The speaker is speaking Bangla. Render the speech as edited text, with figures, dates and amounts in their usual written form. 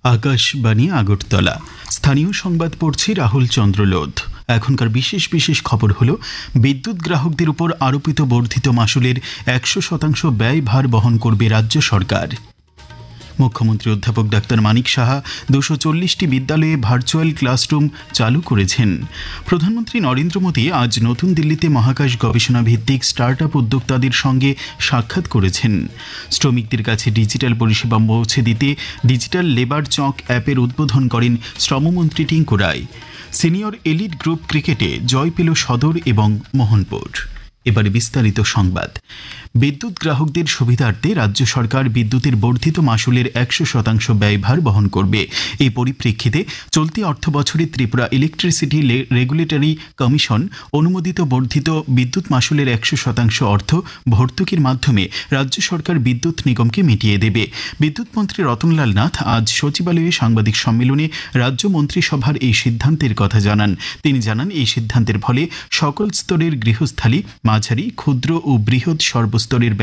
আকাশবাণী আগরতলা। স্থানীয় সংবাদ পড়ছি রাহুল চন্দ্র লোধ। এখনকার বিশেষ বিশেষ খবর হলো, বিদ্যুৎ গ্রাহকদের উপর আরোপিত বর্ধিত মাশুলের ১০০% ব্যয়ভার বহন করবে রাজ্য সরকার। মুখ্যমন্ত্রী অধ্যাপক ডাক্তার মানিক সাহা ২৪০টি বিদ্যালয়ে ভার্চুয়াল ক্লাসরুম চালু করেছেন। প্রধানমন্ত্রী নরেন্দ্র মোদী আজ নতুন দিল্লিতে মহাকাশ গবেষণা ভিত্তিক স্টার্ট আপ উদ্যোক্তাদের সঙ্গে সাক্ষাৎ করেছেন। শ্রমিকদের কাছে ডিজিটাল পরিষেবা পৌঁছে দিতে ডিজিটাল লেবার চক অ্যাপের উদ্বোধন করেন শ্রমমন্ত্রী টিঙ্কু রায়। সিনিয়র এলিট গ্রুপ ক্রিকেটে জয় পেল সদর এবং মোহনপুর। এবারে বিস্তারিত সংবাদ। বিদ্যুৎ গ্রাহকদের সুবিধার্থে রাজ্য সরকার বিদ্যুতের বর্ধিত মাশুলের ১০০% ব্যয়ভার বহন করবে। এই পরিপ্রেক্ষিতে চলতি অর্থ বছরে ত্রিপুরা ইলেকট্রিসিটি রেগুলেটরি কমিশন অনুমোদিত বর্ধিত বিদ্যুৎ মাশুলের ১০০% অর্থ ভর্তুকির মাধ্যমে রাজ্য সরকার বিদ্যুৎ নিগমকে মিটিয়ে দেবে। বিদ্যুৎ মন্ত্রী রতনলাল নাথ আজ সচিবালয়ে সাংবাদিক সম্মেলনে রাজ্য মন্ত্রিসভার এই সিদ্ধান্তের কথা জানান। তিনি জানান, এই সিদ্ধান্তের ফলে সকল স্তরের গৃহস্থালী, মাঝারি, ক্ষুদ্র ও বৃহৎ সর্বস্তরের